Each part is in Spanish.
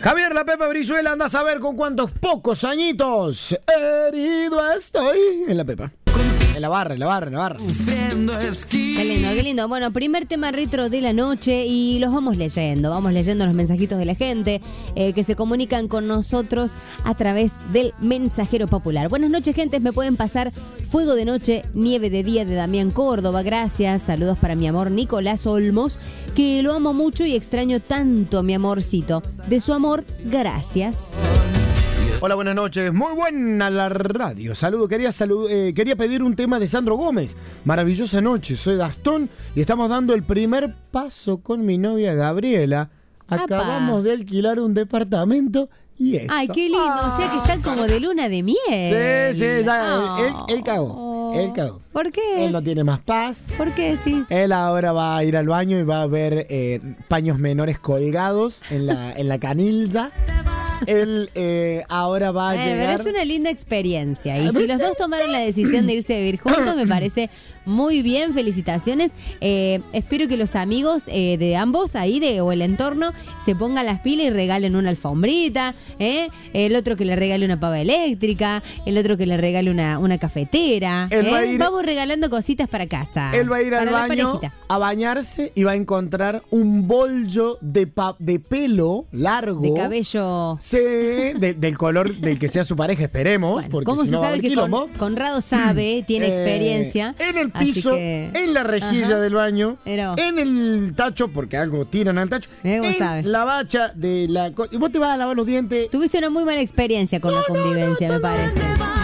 Javier La Pepa Brizuela, anda a saber con cuántos pocos añitos herido estoy en La Pepa. En la barra. Qué lindo, qué lindo. Bueno, primer tema retro de la noche y los vamos leyendo los mensajitos de la gente que se comunican con nosotros a través del mensajero popular. Buenas noches, gentes, me pueden pasar Fuego de Noche, Nieve de Día de Damián Córdoba, gracias. Saludos para mi amor Nicolás Olmos, que lo amo mucho y extraño tanto a mi amorcito. De su amor, gracias. Hola, buenas noches. Muy buena la radio. Quería pedir un tema de Sandro Gómez. Maravillosa noche. Soy Gastón y estamos dando el primer paso con mi novia Gabriela. Acabamos de alquilar un departamento y eso. Ay, qué lindo. O sea que están como de luna de miel. Sí, ya. Él cagó. ¿Por qué? Él no tiene más paz. ¿Por qué decís? Él ahora va a ir al baño y va a ver paños menores colgados en la canilla. Él ahora va a llegar... Pero es una linda experiencia. Y si los dos tomaron la decisión de irse a vivir juntos, me parece muy bien. Felicitaciones. Espero que los amigos de ambos ahí o el entorno se pongan las pilas y regalen una alfombrita. El otro que le regale una pava eléctrica. El otro que le regale una cafetera. Vamos regalando cositas para casa. Él va a ir al baño a bañarse y va a encontrar un bollo de pelo largo. De cabello... Sí, del color del que sea su pareja, esperemos. Bueno, porque ¿cómo si se no sabe que Conrado sabe, tiene experiencia? En el piso, en la rejilla del baño, en el tacho, porque algo tiran al tacho, en la bacha de la... Y vos te vas a lavar los dientes. Tuviste una muy mala experiencia con la convivencia, me parece.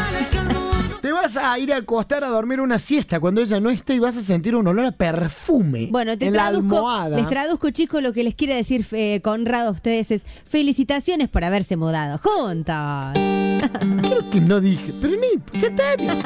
Te vas a ir a acostar a dormir una siesta cuando ella no esté y vas a sentir un olor a perfume. Bueno, en la almohada. Les traduzco, chicos, lo que les quiere decir Conrado a ustedes es felicitaciones por haberse mudado juntos. Creo que no dije, pero ni...